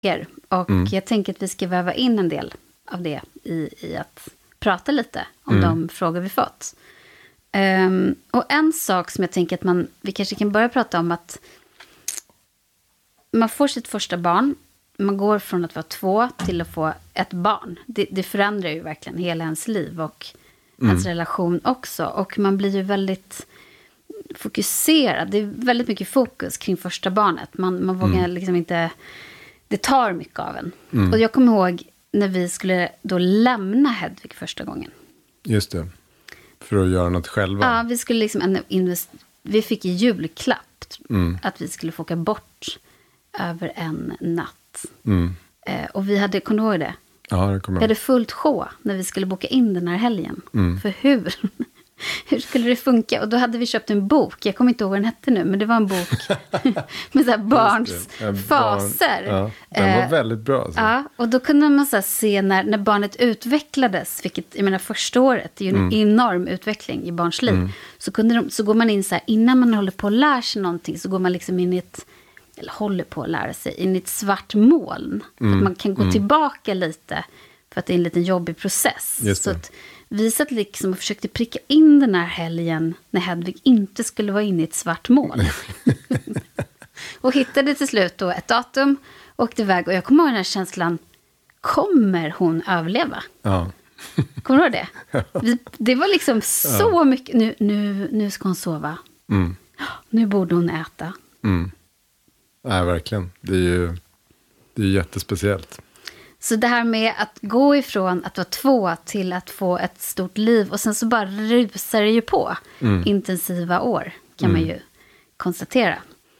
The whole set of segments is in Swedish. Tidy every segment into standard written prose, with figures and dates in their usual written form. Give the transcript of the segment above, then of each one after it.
Och jag tänker att vi ska väva in en del av det i att prata lite om de frågor vi fått. Och en sak som jag tänker att vi kanske kan börja prata om, att man får sitt första barn, man går från att vara 2 till att få ett barn. Det förändrar ju verkligen hela ens liv och ens relation också. Och man blir ju väldigt fokuserad. Det är väldigt mycket fokus kring första barnet. Man vågar liksom inte... Det tar mycket av en. Och jag kommer ihåg när vi skulle då lämna Hedvig första gången. Just det. För att göra något själva. Ja, vi skulle liksom vi fick i julklapp att vi skulle få åka bort över en natt. Och vi hade, kommer du ihåg det? Ja, det kommer jag. Vi hade fullt sjå när vi skulle boka in den här helgen. För hur skulle det funka? Och då hade vi köpt en bok. Jag kommer inte ihåg vad den hette nu, men det var en bok med så här barns faser. Ja, den var väldigt bra. Alltså. Ja, och då kunde man så här se när barnet utvecklades, vilket, jag menar, första året är ju en enorm utveckling i barns liv. Så går man in så här, innan man håller på att lära sig någonting, så går man liksom in i ett svart moln. Att man kan gå tillbaka lite, för att det är en liten jobbig process. Så att vi satt liksom och försökte pricka in den här helgen när Hedvig inte skulle vara inne i ett svart moln. Och hittade till slut då ett datum, åkte iväg. Och jag kommer ihåg den här känslan, kommer hon överleva? Ja. Kommer du ihåg det? Det var liksom så mycket, nu ska hon sova. Nu borde hon äta. Nej, verkligen. Det är ju jättespeciellt. Så det här med att gå ifrån att vara 2 till att få ett stort liv, och sen så bara rusar det ju på intensiva år, kan man ju konstatera.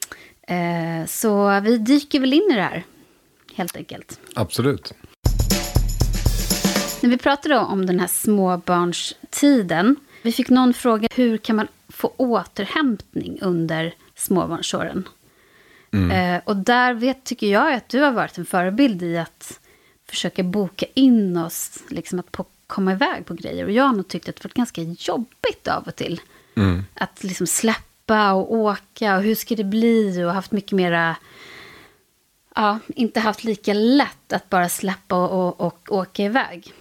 Så vi dyker väl in i det här, helt enkelt. Absolut. När vi pratade om den här småbarnstiden, vi fick någon fråga, hur kan man få återhämtning under småbarnsåren? Och där tycker jag att du har varit en förebild i att försöka boka in oss, liksom att komma iväg på grejer. Och jag har nog tyckt att det varit ganska jobbigt av och till. Att liksom släppa och åka, och hur ska det bli? Och haft mycket mera, inte haft lika lätt att bara släppa och åka iväg.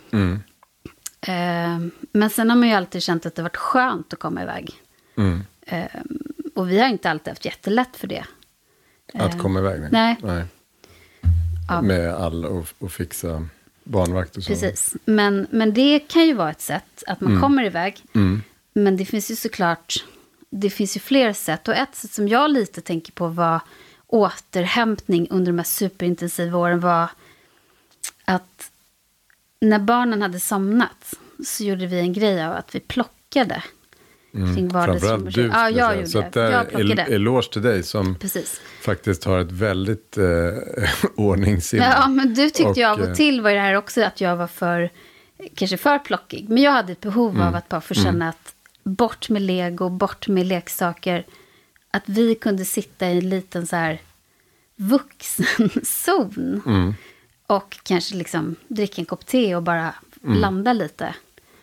Men sen har man ju alltid känt att det varit skönt att komma iväg. Och vi har inte alltid haft jättelätt för det. Att komma iväg? Nej. Ja. Med och fixa barnvakt och så. Precis. Men det kan ju vara ett sätt att man kommer iväg. Men det finns ju såklart, det finns ju fler sätt. Och ett sätt som jag lite tänker på var återhämtning under de här superintensiva åren, var att när barnen hade somnat så gjorde vi en grej av att vi plockade kring framförallt du, jag gjorde så att där jag plockade. Eloge till dig som faktiskt har ett väldigt ordningssinne. Ja, men du tyckte jag av och till var det här också att jag var kanske för plockig. Men jag hade ett behov av att bara få känna att bort med Lego, bort med leksaker. Att vi kunde sitta i en liten så här vuxenzon. Och kanske liksom dricka en kopp te och bara landa lite.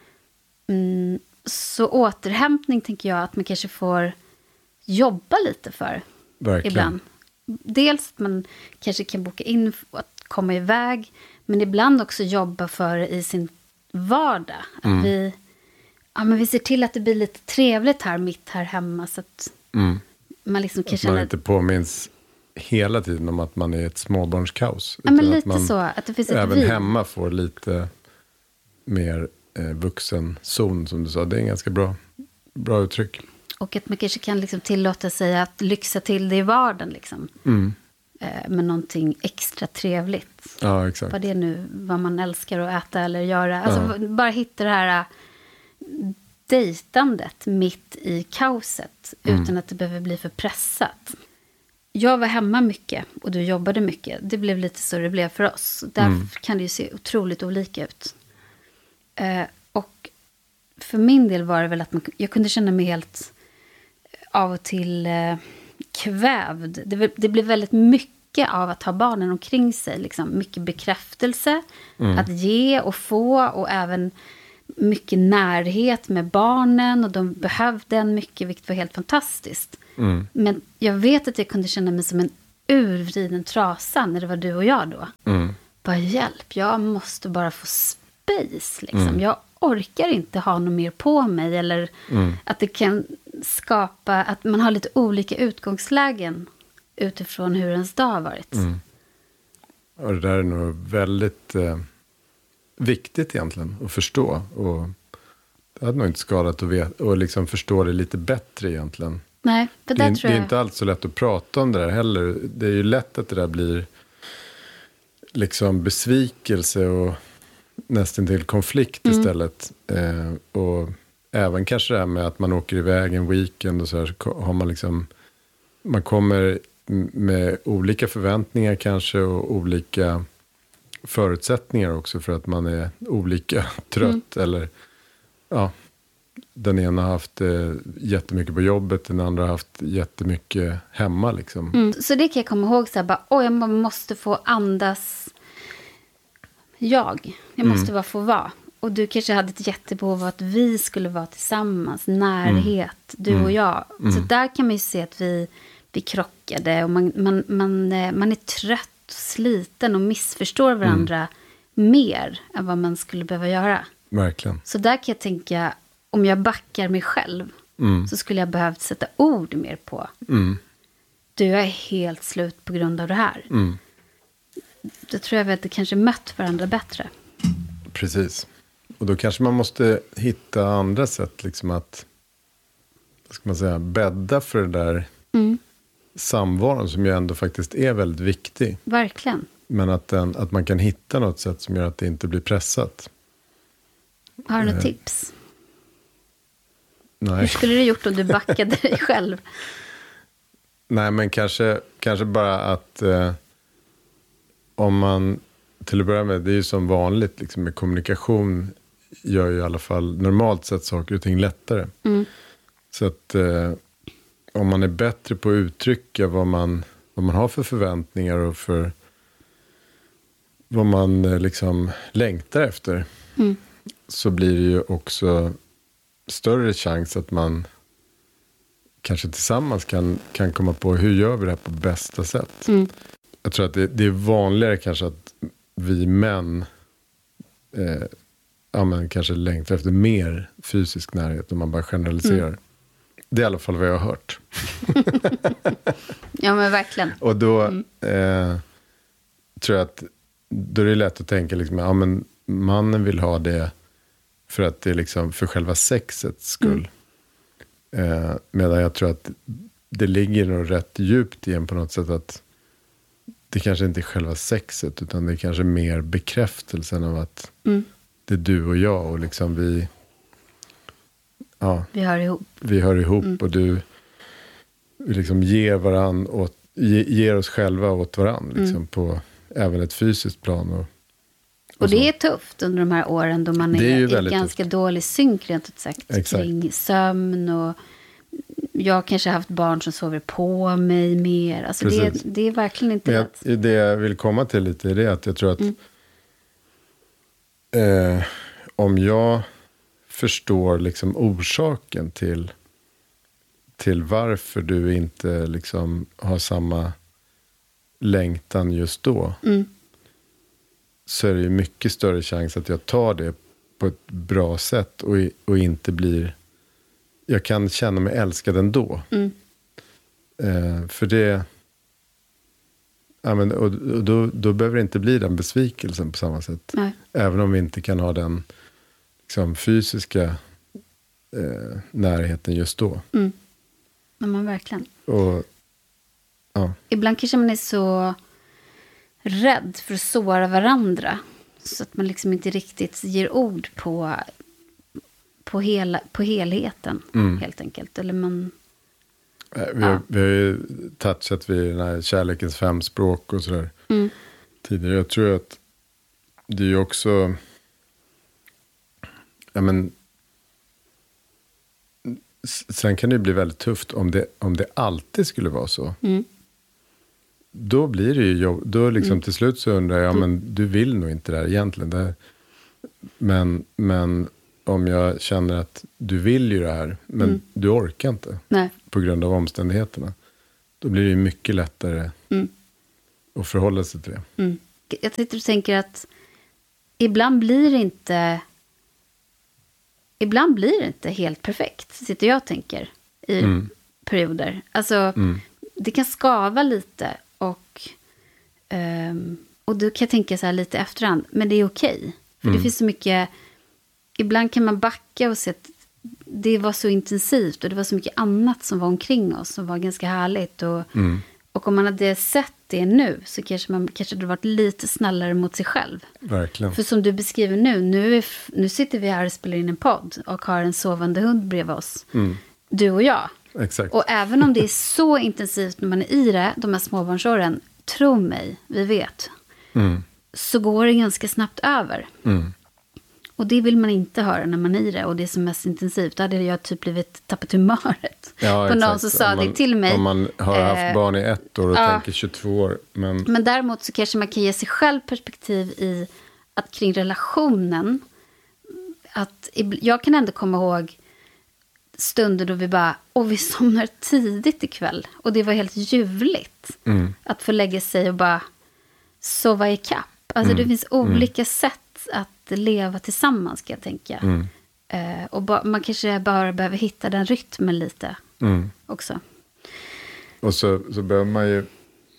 Så återhämtning tänker jag att man kanske får jobba lite för. Verkligen. Ibland. Dels att man kanske kan boka in att komma iväg, men ibland också jobba för i sin vardag. Att vi ser till att det blir lite trevligt mitt här hemma, så att man liksom kan känna... Man inte påminns hela tiden om att man är ett småbarnskaos. Ja, men lite så. Att det finns även hemma får lite mer vuxen zon, som du sa. Det är en ganska bra uttryck. Och att man kanske kan liksom tillåta sig att lyxa till det i vardagen. Liksom. Med någonting extra trevligt. Ja, exakt. Vad man älskar att äta eller göra. Alltså, bara hitta det här dejtandet mitt i kaoset. Utan att det behöver bli för pressat. Jag var hemma mycket och du jobbade mycket. Det blev lite så det blev för oss. Därför kan det ju se otroligt olika ut. Och för min del var det väl att jag kunde känna mig helt av och till kvävd. Det blev väldigt mycket av att ha barnen omkring sig. Liksom. Mycket bekräftelse att ge och få, och även mycket närhet med barnen, och de behövde en mycket, vilket var helt fantastiskt. Men jag vet att jag kunde känna mig som en ur den trasan när det var du och jag då. Bara hjälp, jag måste bara få space liksom. Jag orkar inte ha något mer på mig. Eller att det kan skapa att man har lite olika utgångslägen utifrån hur ens dag har varit. Och det där är nog väldigt viktigt egentligen att förstå. Och det hade nog inte skadat att veta, och liksom förstå det lite bättre egentligen. Nej, för det tror jag... är inte alls så lätt att prata om det där heller. Det är ju lätt att det där blir liksom besvikelse och nästan till konflikt istället. Och även kanske det här med att man åker iväg en weekend och så här, har man liksom, man kommer med olika förväntningar kanske och olika förutsättningar också för att man är olika trött eller ja, den ena har haft jättemycket på jobbet, den andra har haft jättemycket hemma liksom. Så det kan jag komma ihåg så här, bara, jag måste få andas jag måste bara få vara. Och du kanske hade ett jättebehov av att vi skulle vara tillsammans, närhet, du och jag. Så där kan man ju se att vi krockade och man är trött och sliten och missförstår varandra mer än vad man skulle behöva göra. Verkligen. Så där kan jag tänka, om jag backar mig själv så skulle jag behövt sätta ord mer på. Du, jag är helt slut på grund av det här. Då tror jag att det kanske mött varandra bättre. Precis. Och då kanske man måste hitta andra sätt liksom att, vad ska man säga, bädda för det där samvaron som ju ändå faktiskt är väldigt viktig. Verkligen. Men att man kan hitta något sätt som gör att det inte blir pressat. Har du något tips? Nej. Hur skulle du gjort om du backade dig själv? Nej, men kanske bara att om man till att börja med, det är ju som vanligt liksom, med kommunikation gör ju i alla fall normalt sett saker och ting lättare. Så att om man är bättre på att uttrycka vad man har för förväntningar och för vad man liksom längtar efter, så blir det ju också större chans att man kanske tillsammans kan komma på hur gör vi det här på bästa sätt. Jag tror att det är vanligare kanske att vi män kanske längtar efter mer fysisk närhet om man bara generaliserar. Det är i alla fall vad jag har hört. Ja, men verkligen. Och då tror jag att då är det lätt att tänka liksom, men mannen vill ha det för att det är liksom för själva sexets skull. Medan jag tror att det ligger nog rätt djupt i en på något sätt att det kanske inte är själva sexet utan det är kanske mer bekräftelsen av att det är du och jag och liksom vi hör ihop och du liksom ger oss själva åt varann liksom på även ett fysiskt plan och det är tufft under de här åren då man är i ganska dålig synk rent ut sagt kring sömn och jag kanske har haft barn som sover på mig mer. Alltså det är verkligen inte rätt. Det jag vill komma till lite är det att jag tror att om jag förstår liksom orsaken till varför du inte liksom har samma längtan just då, så är det ju mycket större chans att jag tar det på ett bra sätt och inte blir, jag kan känna mig älskad ändå. För det och då behöver det inte bli den besvikelsen på samma sätt. Nej. Även om vi inte kan ha den liksom, fysiska närheten just då. Ja, men verkligen. Och, ibland kanske man är så rädd för att såra varandra så att man liksom inte riktigt ger ord på helheten helt enkelt. Eller man... Vi har ju touchat vid den här kärlekens 5 språk och sådär tidigare. Jag tror att det är ju också sen kan det bli väldigt tufft om det alltid skulle vara så. Då blir det ju jobb. Då liksom till slut så undrar jag, men du vill nog inte det här egentligen. Men om jag känner att du vill ju det här, men du orkar inte. Nej. På grund av omständigheterna. Då blir det ju mycket lättare och förhålla sig till det. Mm. Jag sitter och tänker att ibland blir det inte helt perfekt, sitter jag och tänker i perioder. Alltså, det kan skava lite och då kan jag tänka så här lite efterhand, men det är okej. För det finns så mycket, ibland kan man backa och se att det var så intensivt och det var så mycket annat som var omkring oss som var ganska härligt. Och om man hade sett det nu så kanske man hade varit lite snällare mot sig själv. Verkligen. För som du beskriver nu sitter vi här och spelar in en podd och har en sovande hund bredvid oss. Du och jag. Exakt. Och även om det är så intensivt när man är i det, de här småbarnsåren, tro mig, vi vet, så går det ganska snabbt över. Och det vill man inte höra när man är i det. Och det är som mest intensivt. Då hade jag typ blivit tappat humöret. Ja, på någon som sa det till mig. Om man har haft barn i 1 år och tänker 22 år. Men däremot så kanske man kan ge sig själv perspektiv i att kring relationen. Att jag kan ändå komma ihåg stunder då vi bara, vi somnar tidigt ikväll. Och det var helt ljuvligt. Att få lägga sig och bara sova i kapp. Alltså det finns olika sätt att leva tillsammans, ska jag tänka. Och man kanske bara behöver hitta den rytmen lite också. Och så behöver man ju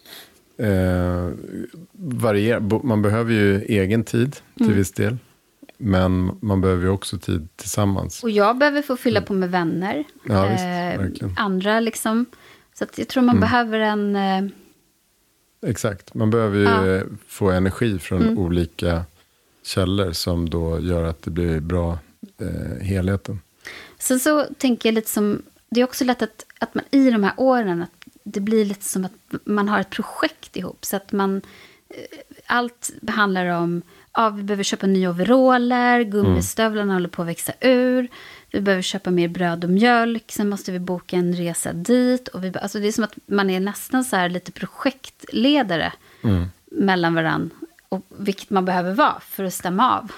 variera. Man behöver ju egen tid till viss del. Men man behöver ju också tid tillsammans. Och jag behöver få fylla på med vänner. Ja, visst, verkligen. Andra liksom. Så att jag tror man behöver en... Exakt. Man behöver ju få energi från olika källor som då gör att det blir bra helheten. Sen så tänker jag lite som... Det är också lätt att man i de här åren, att det blir lite som att man har ett projekt ihop. Så att man... Allt handlar om... vi behöver köpa nya overaller, gummistövlarna håller på att växa ur. Vi behöver köpa mer bröd och mjölk. Sen måste vi boka en resa dit. Och alltså det är som att man är nästan så här lite projektledare mellan varann. Och vilket man behöver vara för att stämma av.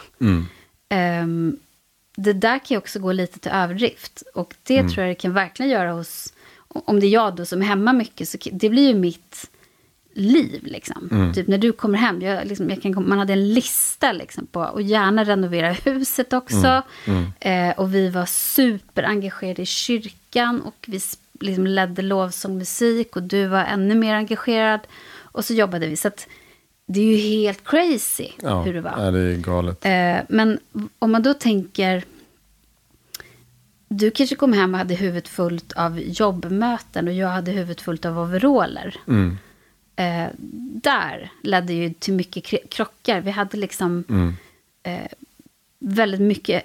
Det där kan ju också gå lite till överdrift. Och det tror jag det kan verkligen göra hos... Om det är jag då som är hemma mycket, så det blir ju mitt liv liksom. Typ när du kommer hem, man hade en lista liksom på, och gärna renovera huset också. Och vi var superengagerade i kyrkan och vi liksom ledde lovsångmusik och du var ännu mer engagerad och så jobbade vi, så att det är ju helt crazy hur det var. Ja, det är galet. Men om man då tänker, du kanske kom hem och hade huvudet fullt av jobbmöten och jag hade huvudet fullt av overaller. Där ledde ju till mycket krockar. Vi hade liksom väldigt mycket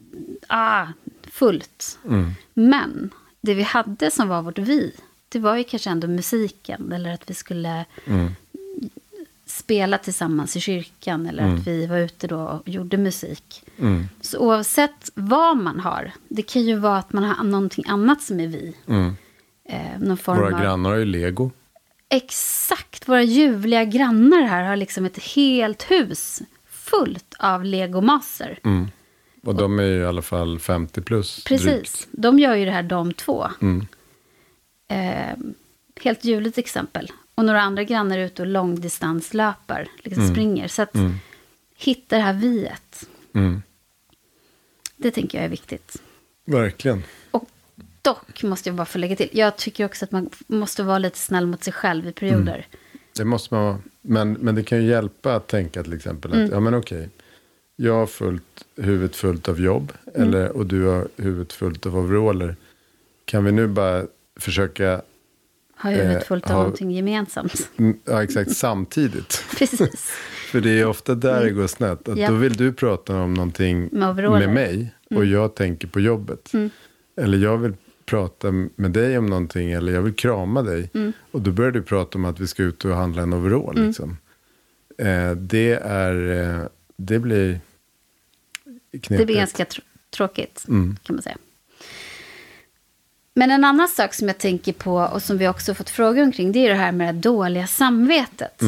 fullt. Men det vi hade som var vårt det var ju kanske ändå musiken. Eller att vi skulle spela tillsammans i kyrkan. Eller att vi var ute då och gjorde musik. Så oavsett vad man har, det kan ju vara att man har någonting annat som är vi. Någon form Våra grannar har ju Lego. Exakt, våra ljuvliga grannar här har liksom ett helt hus fullt av legomassor. Och de är ju i alla fall 50 plus. Precis, drygt. De gör ju det här de två. Helt ljuvligt exempel. Och några andra grannar är ute och långdistanslöpar, liksom springer. Så att hitta det här viet. Det tänker jag är viktigt. Verkligen. Dock måste jag bara få lägga till. Jag tycker också att man måste vara lite snäll mot sig själv i perioder. Det måste man vara. Men det kan ju hjälpa att tänka till exempel att, ja men okej. Jag har huvudet fullt av jobb. Och du har huvudet fullt av overaller. Kan vi nu bara försöka... Ha huvudet fullt av någonting gemensamt. Ja, exakt. Samtidigt. Precis. För det är ofta där det går snett. Att då vill du prata om någonting med mig. Och jag tänker på jobbet. Eller jag vill prata med dig om någonting. Eller jag vill krama dig. Och då börjar du prata om att vi ska ut och handla en overall. Liksom. Det blir knepigt. Det blir ganska tråkigt, kan man säga. Men en annan sak som jag tänker på och som vi också fått frågor omkring, det är det här med det dåliga samvetet.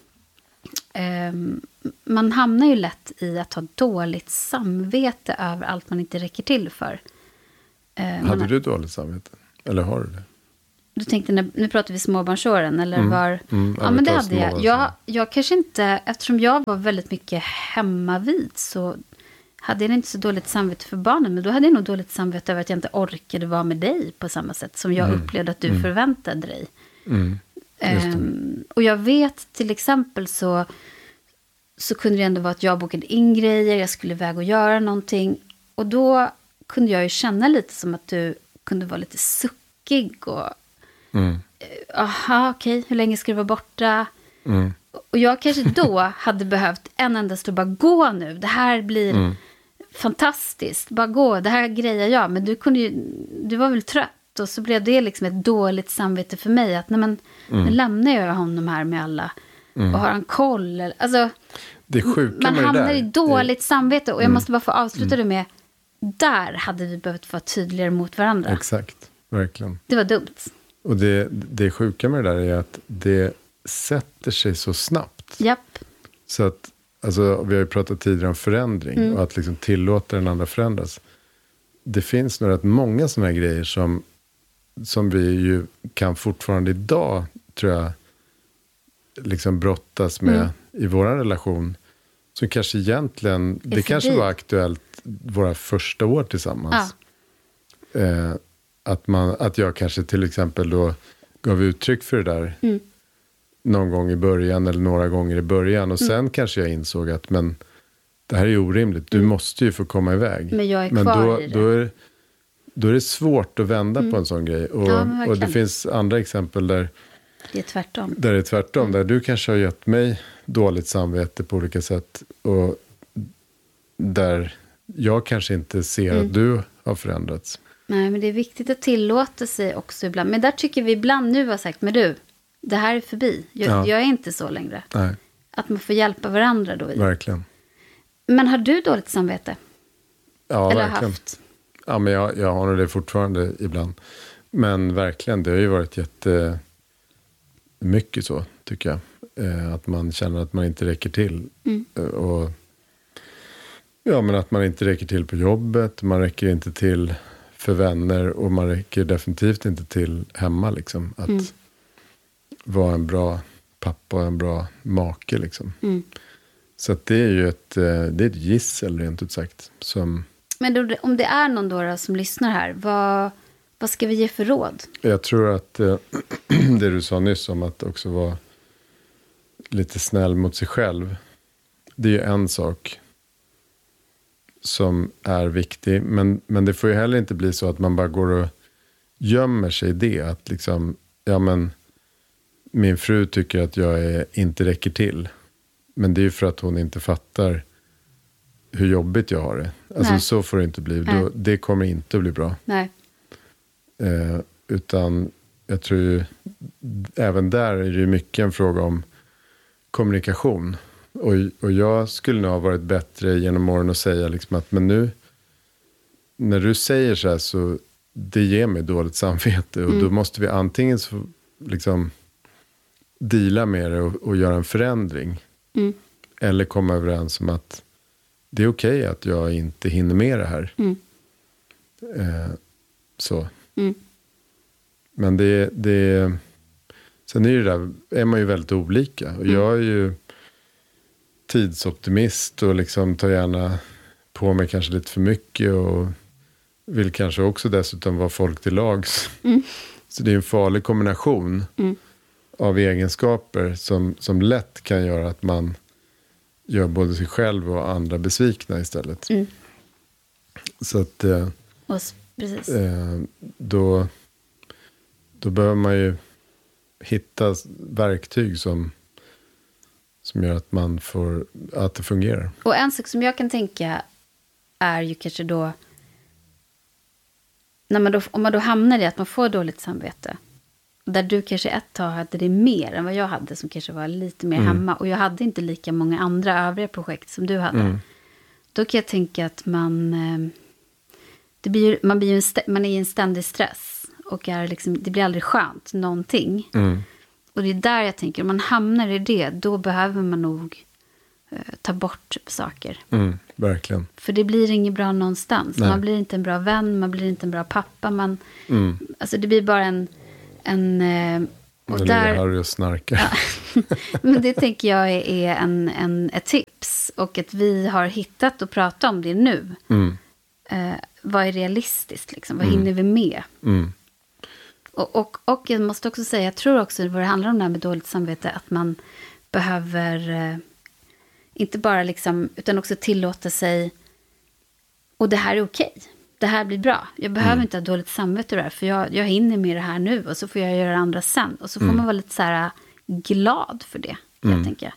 Man hamnar ju lätt i att ha dåligt samvete över allt man inte räcker till för. Hade du dåligt samvete? Eller har du det? Du tänkte, nu pratar vi småbarnsåren, eller var... Ja, men det hade jag. Jag kanske inte, eftersom jag var väldigt mycket hemma vid, så hade jag inte så dåligt samvete för barnen. Men då hade jag nog dåligt samvete över att jag inte orkade vara med dig på samma sätt som jag upplevde att du förväntade dig. Och jag vet till exempel så kunde det ändå vara att jag bokade in grejer, jag skulle iväg och göra någonting. Och då kunde jag ju känna lite som att du kunde vara lite suckig och okej, hur länge ska du vara borta? Och jag kanske då hade behövt en enda stå, bara gå nu, det här blir fantastiskt, bara gå, det här grejer jag. Men du var väl trött, och så blev det liksom ett dåligt samvete för mig att nu lämnar jag honom här med alla och har en koll. Alltså, det sjuka man med hamnar det där i dåligt samvete, och jag måste bara få avsluta det med, där hade vi behövt vara tydligare mot varandra. Exakt, verkligen. Det var dumt. Och det sjuka med det där är att det sätter sig så snabbt. Japp. Så att, alltså, vi har ju pratat tidigare om förändring och att liksom tillåta den andra förändras. Det finns nog rätt många sådana här grejer som vi ju kan fortfarande idag, tror jag, liksom brottas med i vår relation. Som kanske egentligen, det kanske var aktuellt våra första år tillsammans. Ja. Att jag kanske till exempel då gav uttryck för det där någon gång i början eller några gånger i början. Och sen kanske jag insåg att men det här är orimligt. Du måste ju få komma iväg. Men jag är kvar i det. Då är det svårt att vända på en sån grej. Och det finns andra exempel där det är tvärtom. Där det är tvärtom. Där du kanske har gett mig dåligt samvete på olika sätt. Och där jag kanske inte ser att du har förändrats. Nej, men det är viktigt att tillåta sig också ibland. Men där tycker vi ibland nu har sagt, men du, det här är förbi. Jag är inte så längre. Nej. Att man får hjälpa varandra då. Verkligen. Men har du dåligt samvete? Ja, eller verkligen. Haft? Ja, men jag har nog det fortfarande ibland. Men verkligen, det har ju varit mycket så, tycker jag. Att man känner att man inte räcker till. Och ja, men att man inte räcker till på jobbet. Man räcker inte till för vänner. Och man räcker definitivt inte till hemma, liksom. Att vara en bra pappa och en bra make, liksom. Så att det är ju det är ett gissel, rent ut sagt. Men då, om det är någon då som lyssnar här, vad ska vi ge för råd? Jag tror att det du sa nyss om att också vara lite snäll mot sig själv. Det är ju en sak som är viktig. Men det får ju heller inte bli så att man bara går och gömmer sig i det. Att liksom, ja men min fru tycker att jag inte räcker till. Men det är ju för att hon inte fattar hur jobbigt jag har det. Alltså nej. Så får det inte bli. Det kommer inte att bli bra. Nej. Utan jag tror ju, även där är det ju mycket en fråga om kommunikation. Och jag skulle nog ha varit bättre genom åren att säga liksom att men nu, när du säger så här, så det ger mig dåligt samvete. Och då måste vi antingen så, liksom deala med det och göra en förändring. Eller komma överens om att det är okej att jag inte hinner med det här. Så. Men sen är det där, är man ju väldigt olika. Och jag är ju tidsoptimist och liksom tar gärna på mig kanske lite för mycket. Och vill kanske också dessutom vara folk till lags. Så det är en farlig kombination av egenskaper som lätt kan göra att man gör både sig själv och andra besvikna istället. Så att precis. Då behöver man ju hitta verktyg som gör att man att det fungerar. Och en sak som jag kan tänka är ju kanske då om man då hamnar i att man får dåligt samvete. Där du kanske ett tag hade det mer än vad jag hade, som kanske var lite mer hemma. Och jag hade inte lika många andra övriga projekt som du hade. Då kan jag tänka att man är i en ständig stress. Och det blir aldrig skönt, någonting. Och det är där jag tänker, om man hamnar i det, då behöver man nog ta bort saker. Verkligen. För det blir inget bra någonstans. Nej. Man blir inte en bra vän, man blir inte en bra pappa. Alltså det blir bara Och där har du snarkar. Ja. Men det tänker jag är ett tips. Och att vi har hittat och pratat om det nu. Vad är realistiskt liksom? Vad hinner vi med? Och jag måste också säga, jag tror också vad det handlar om det här med dåligt samvete, att man behöver inte bara liksom, utan också tillåta sig, och det här är okej. Det här blir bra. Jag behöver inte ha dåligt samvete där, för jag hinner med det här nu, och så får jag göra det andra sen. Och så får man vara lite så här glad för det, jag tänker.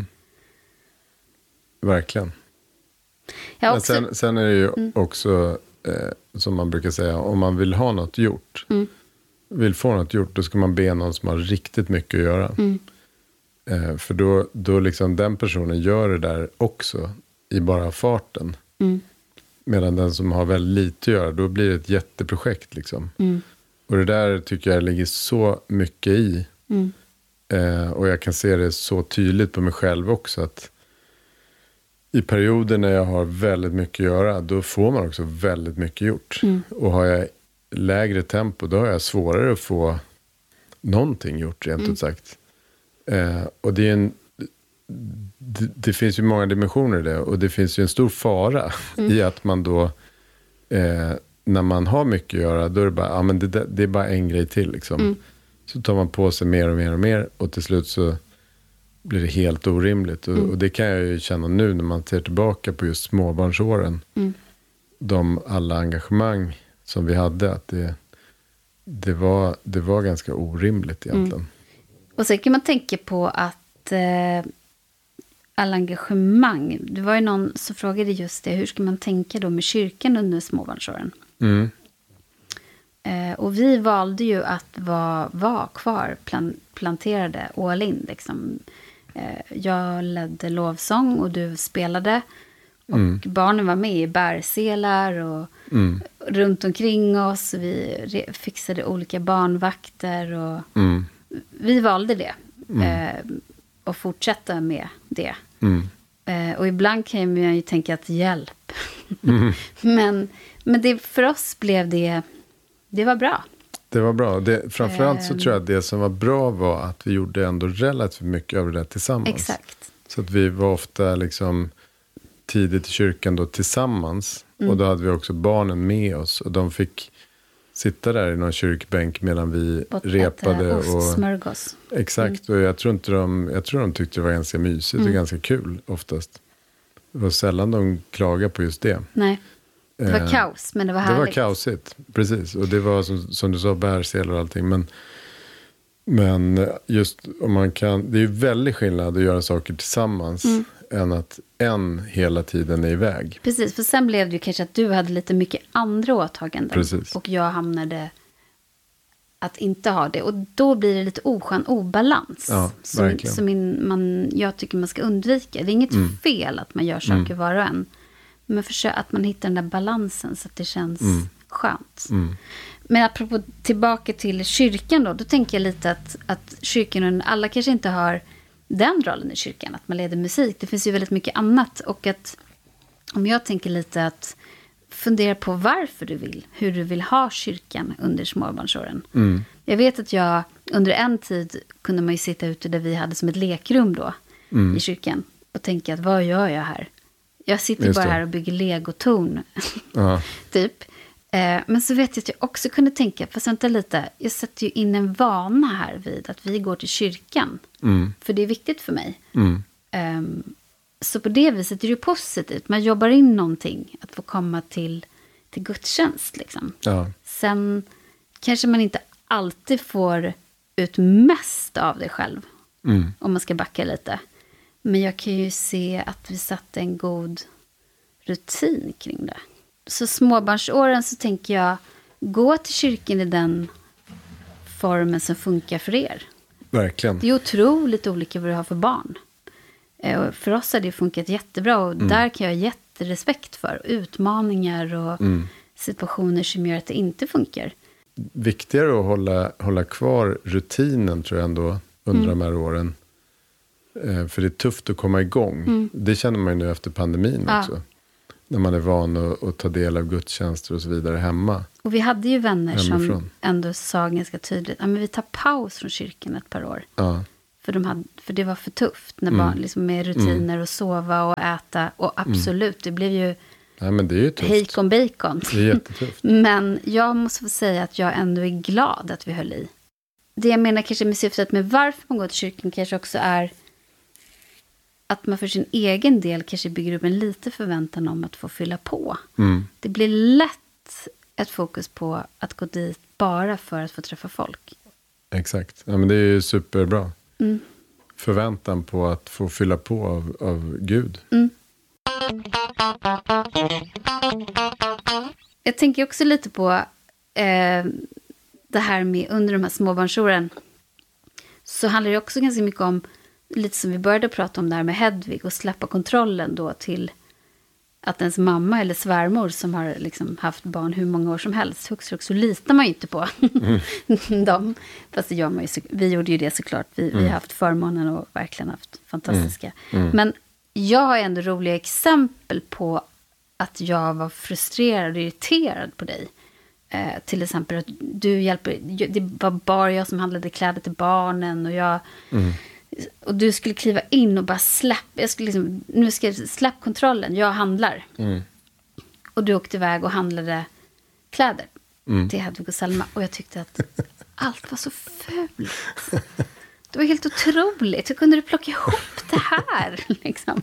Verkligen. Men sen är det ju också, som man brukar säga, om man vill ha något gjort, vill få något gjort, då ska man be någon som har riktigt mycket att göra. För då liksom den personen gör det där också i bara farten. Medan den som har väldigt lite att göra, då blir det ett jätteprojekt liksom. Och det där tycker jag ligger så mycket i. Och jag kan se det så tydligt på mig själv också, att i perioder när jag har väldigt mycket att göra, då får man också väldigt mycket gjort. Och har jag lägre tempo, då har jag svårare att få någonting gjort, rent ut sagt. Och det finns ju många dimensioner i det, och det finns ju en stor fara i att man då, när man har mycket att göra, då är det bara, men det är bara en grej till liksom. Så tar man på sig mer och mer och mer, och till slut så blir det helt orimligt. Och det kan jag ju känna nu när man ser tillbaka på just småbarnsåren. Alla engagemang som vi hade, att det var ganska orimligt egentligen. Och sen kan man tänka på att alla engagemang, det var ju någon som frågade just det, hur ska man tänka då med kyrkan under småbarnsåren? Och vi valde ju att vara kvar, planterade all in liksom. Jag ledde lovsång och du spelade, och barnen var med i bärselar och runt omkring oss. Vi fixade olika barnvakter, och vi valde det och fortsätta med det. Och ibland kan man ju tänka att hjälp. Men det, för oss blev det var bra. Det var bra. Framförallt så tror jag att det som var bra var att vi gjorde ändå relativt mycket av det där tillsammans. Exakt. Så att vi var ofta liksom tidigt i kyrkan då tillsammans. Och då hade vi också barnen med oss. Och de fick sitta där i någon kyrkbänk medan vi repade. Och smörgås. Exakt. Och jag tror de tyckte det var ganska mysigt och ganska kul oftast. Det var sällan de klagade på just det. Nej. Det var kaos, men det var härligt. Det var kaosigt, precis. Och det var som du sa, bärselar och allting. Men just om man kan, det är ju väldigt skillnad att göra saker tillsammans än att en hela tiden är iväg. Precis, för sen blev det ju kanske att du hade lite mycket andra åtaganden. Precis. Och jag hamnade att inte ha det. Och då blir det lite oskön obalans. Ja, som jag tycker man ska undvika. Det är inget fel att man gör saker var och en. Men försök att man hittar den där balansen så att det känns skönt. Men apropå tillbaka till kyrkan då tänker jag lite att kyrkan, alla kanske inte har den rollen i kyrkan, att man leder musik. Det finns ju väldigt mycket annat, och att om jag tänker lite att fundera på hur du vill ha kyrkan under småbarnsåren. Jag vet att jag under en tid kunde man ju sitta ute där vi hade som ett lekrum då i kyrkan och tänka att vad gör jag här? Jag sitter bara här och bygger legotorn. Typ. Men så vet jag att jag också kunde tänka, fast vänta lite, jag sätter ju in en vana här vid att vi går till kyrkan. För det är viktigt för mig. Så på det viset är det ju positivt. Man jobbar in någonting, att få komma till gudstjänst liksom. Sen kanske man inte alltid får ut mest av det själv. Om man ska backa lite. Men jag kan ju se att vi satte en god rutin kring det. Så småbarnsåren så tänker jag, gå till kyrkan i den formen som funkar för er. Verkligen. Det är otroligt olika vad du har för barn. Och för oss har det funkat jättebra, och där kan jag ha jätterespekt för utmaningar och situationer som gör att det inte funkar. Viktigare att hålla kvar rutinen tror jag ändå under de här åren. För det är tufft att komma igång. Det känner man ju nu efter pandemin också. när man är van att ta del av gudstjänster och så vidare hemma. Och vi hade ju vänner hemifrån. som ändå sa ganska tydligt, men vi tar paus från kyrkan ett par år. Ja. För det var för tufft när barn, liksom med rutiner och sova och äta. Och absolut, det blev ju Nej, men det är ju tufft. hejkon bacon. Det är jättetufft. Men jag måste få säga att jag ändå är glad att vi höll i. Det jag menar kanske med syftet med varför man går till kyrkan kanske också är att man för sin egen del kanske bygger upp en liten förväntan om att få fylla på. Det blir lätt ett fokus på att gå dit bara för att få träffa folk. Exakt. Ja, men det är ju superbra. Förväntan på att få fylla på av Gud. Jag tänker också lite på det här med under de här småbarnsåren. Så handlar det också ganska mycket om, lite som vi började prata om där med Hedvig, och släppa kontrollen då till att ens mamma eller svärmor som har liksom haft barn hur många år som helst, hux så litar man ju inte på dem. Fast det gör man ju, vi gjorde ju det såklart. Vi har haft förmånen och verkligen haft fantastiska. Men jag har ändå roliga exempel på att jag var frustrerad och irriterad på dig. Till exempel att du hjälper, det var bara jag som handlade kläder till barnen och jag... Och du skulle kliva in och bara släpp kontrollen, jag handlar. Och du åkte iväg och handlade kläder till Hedvig och Selma. Och jag tyckte att allt var så fult. Det var helt otroligt. Hur kunde du plocka ihop det här? Liksom.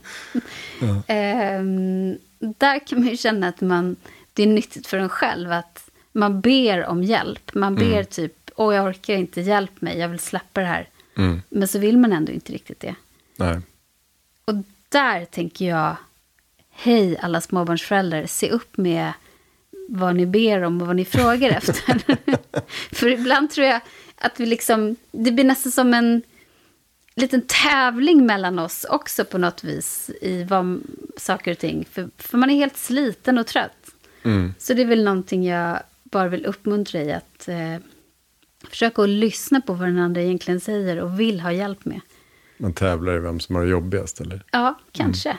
Där kan man ju känna att det är nyttigt för en själv att man ber om hjälp. Man ber typ, jag orkar inte, hjälp mig, jag vill släppa det här. Men så vill man ändå inte riktigt det. Nej. Och där tänker jag, hej alla småbarnsföräldrar, se upp med vad ni ber om och vad ni frågar efter. För ibland tror jag att vi liksom, det blir nästan som en liten tävling mellan oss också på något vis i vad saker och ting. För man är helt sliten och trött. Så det är väl någonting jag bara vill uppmuntra i att försöka att lyssna på vad den andra egentligen säger och vill ha hjälp med. Man tävlar i vem som har det jobbigast, eller? Ja, kanske.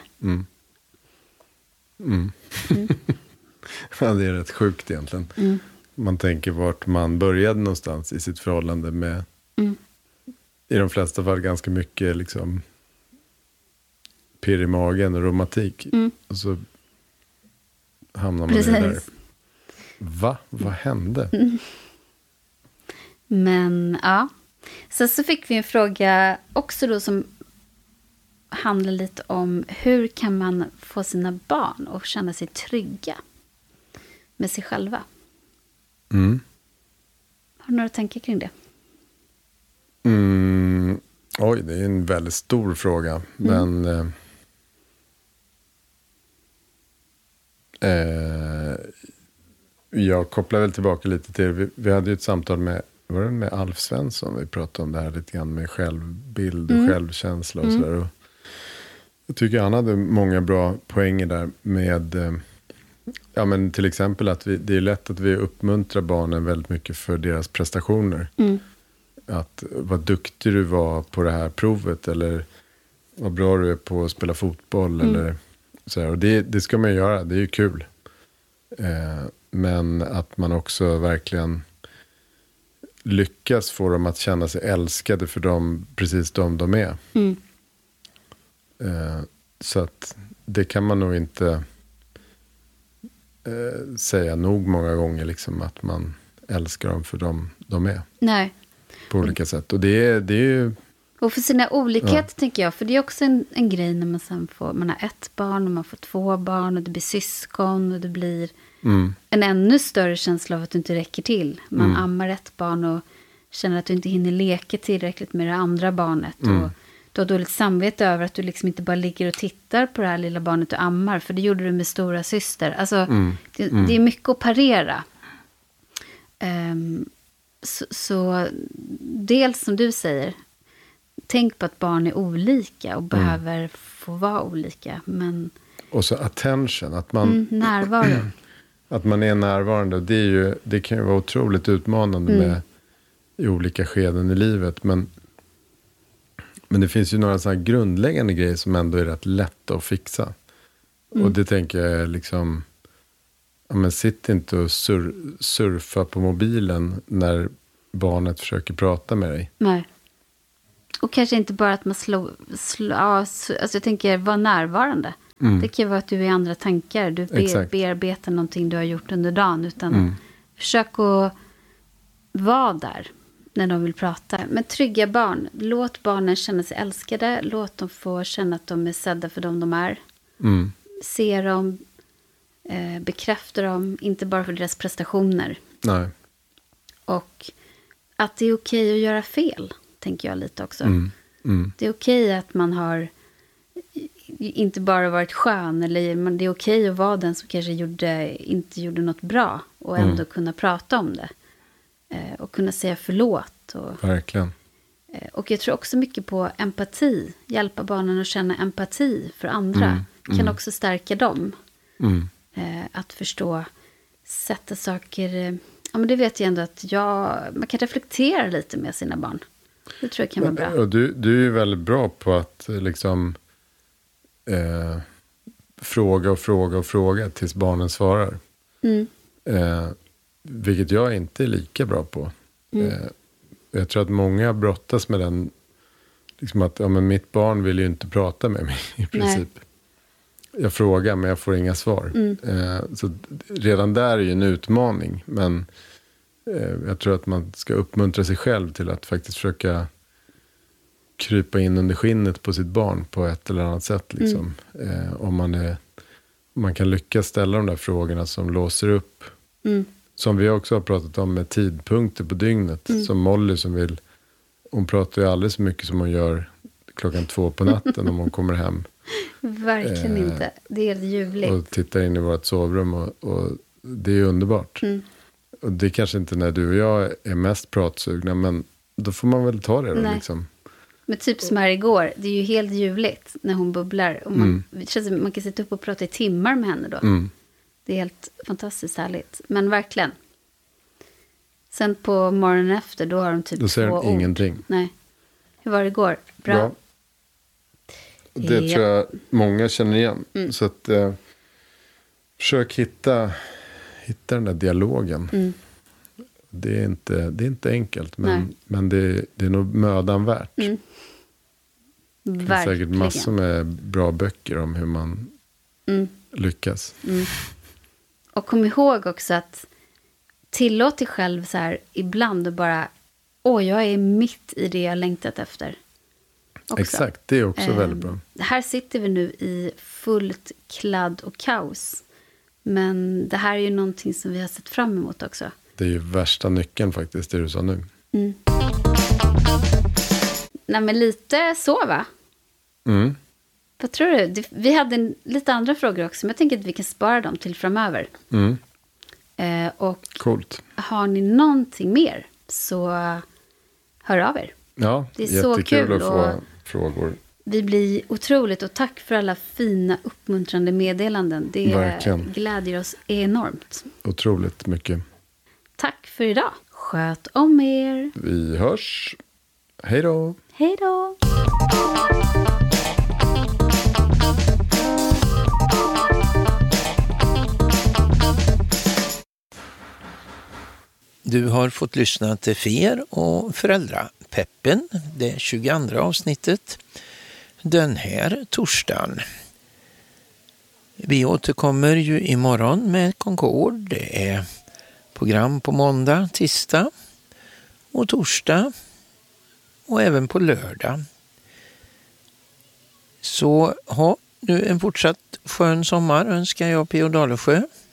Ja, det är rätt sjukt egentligen. Man tänker vart man började någonstans i sitt förhållande med i de flesta fall ganska mycket liksom pirr i magen och romantik. Och så hamnar man där. Va? Vad hände? Men ja. Sen så fick vi en fråga också då som handlar lite om hur kan man få sina barn att känna sig trygga med sig själva. Har du några tankar kring det? Oj, det är en väldigt stor fråga. Men jag kopplar väl tillbaka lite till, vi hade ju ett samtal med Alf Svensson. Vi pratade om det här lite grann med självbild och självkänsla och sådär. Och jag tycker han hade många bra poänger där med, ja men till exempel att det är lätt att vi uppmuntrar barnen väldigt mycket för deras prestationer. Att vad duktig du var på det här provet eller vad bra du är på att spela fotboll eller sådär. Och det ska man göra, det är ju kul. Men att man också verkligen lyckas få dem att känna sig älskade för dem, precis de är. Så att det kan man nog inte säga nog många gånger liksom, att man älskar dem för de är. Nej. På olika sätt. Och det är ju... Och för sina olikheter tänker jag. För det är också en grej när man sen man har ett barn och man får 2 barn och det blir syskon och det blir en ännu större känsla av att du inte räcker till. Man ammar ett barn och känner att du inte hinner leka tillräckligt med det andra barnet. Och du har dåligt samvete över att du liksom inte bara ligger och tittar på det här lilla barnet du ammar. För det gjorde du med stora syster. Alltså, det är mycket att parera. Så dels som du säger, tänk på att barn är olika och behöver få vara olika. Men och så attention, att man närvaro. Att man är närvarande. Det kan ju vara otroligt utmanande med i olika skeden i livet. Men det finns ju några sådana här grundläggande grejer som ändå är rätt lätta att fixa. Och det tänker jag är liksom, ja, men sitt inte och surfa på mobilen när barnet försöker prata med dig. Nej. Och kanske inte bara att man alltså jag tänker vara närvarande. Det kan ju vara att du är i andra tankar. Du bearbetar någonting du har gjort under dagen. Utan försök att vara där när de vill prata. Men trygga barn. Låt barnen känna sig älskade. Låt dem få känna att de är sedda för dem de är. Se dem. Bekräfta dem. Inte bara för deras prestationer. Nej. Och att det är okej att göra fel. Tänker jag lite också. Det är okej att man har inte bara varit skön. Men det är okej att vara den som kanske inte gjorde något bra. Och ändå kunna prata om det. Och kunna säga förlåt. Verkligen. Och jag tror också mycket på empati. Hjälpa barnen att känna empati för andra. Kan också stärka dem. Att förstå. Sätta saker. Ja, men det vet jag ändå att man kan reflektera lite med sina barn. Det tror jag kan vara bra. Och du är ju väldigt bra på att liksom fråga tills barnen svarar. Vilket jag inte är lika bra på. Jag tror att många brottas med den, liksom att men mitt barn vill ju inte prata med mig i princip. Nej. Jag frågar men jag får inga svar. Så redan där är ju en utmaning. Men jag tror att man ska uppmuntra sig själv till att faktiskt försöka krypa in under skinnet på sitt barn på ett eller annat sätt. Liksom. Om man kan lyckas ställa de där frågorna som låser upp. Som vi också har pratat om med tidpunkter på dygnet. Som Molly hon pratar ju aldrig så mycket som hon gör 2:00 på natten om hon kommer hem. Verkligen inte. Det är ljuvligt. Och tittar in i vårt sovrum och det är underbart. Och det är kanske inte när du och jag är mest pratsugna, men då får man väl ta det då. Liksom. Men typ som här igår, det är ju helt ljuvligt när hon bubblar. Och det känns som man kan sitta upp och prata i timmar med henne då. Det är helt fantastiskt härligt. Men verkligen. Sen på morgonen efter, då har de typ 2 ord. Då säger hon ingenting. Nej. Hur var det igår? Bra. Det tror jag många känner igen. Så att försök hitta den där dialogen. Det är inte enkelt. Men det är nog mödan värt. Det finns säkert massor med bra böcker om hur man lyckas. Och kom ihåg också att tillåt dig själv så här ibland och bara jag är mitt i det jag längtat efter. Också. Exakt, det är också väldigt bra. Här sitter vi nu i fullt kladd och kaos. Men det här är ju någonting som vi har sett fram emot också. Det är ju värsta nyckeln faktiskt, det du sa nu. Nej, men lite så va? Vad tror du? Vi hade lite andra frågor också, men jag tänker att vi kan spara dem till framöver. Och coolt. Har ni någonting mer så hör av er. Ja, det är så kul att få frågor. Vi blir otroligt, och tack för alla fina uppmuntrande meddelanden. Det glädjer oss enormt. Otroligt mycket. Tack för idag. Sköt om er. Vi hörs. Hej då. Hej då. Du har fått lyssna till FER och Föräldrapeppen, det 22:a avsnittet, den här torsdagen. Vi återkommer ju imorgon med Concord. Det är program på måndag, tisdag och torsdag och även på lördag. Så ha nu en fortsatt skön sommar önskar jag, P.O. Dalesjö.